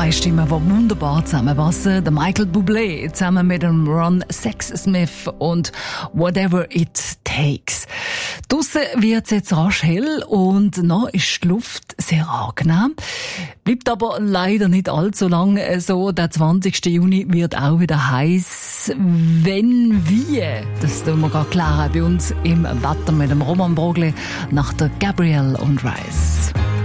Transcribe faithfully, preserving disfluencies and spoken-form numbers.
Zwei Stimmen, die wunderbar zusammenpassen. Der Michael Bublé zusammen mit dem Ron Sexsmith und Whatever It Takes. Draussen wird es jetzt rasch hell und noch ist die Luft sehr angenehm. Bleibt aber leider nicht allzu lang so. Der zwanzigsten Juni wird auch wieder heiß. Wenn wie, das tun wir gerade klären bei uns im Wetter mit dem Roman Brogli nach der Gabrielle und Rice.